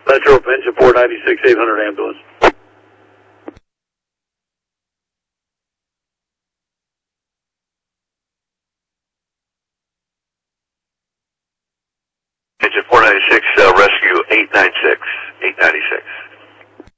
Metro engine 496, 800 ambulance. Engine 496, rescue 896, 896.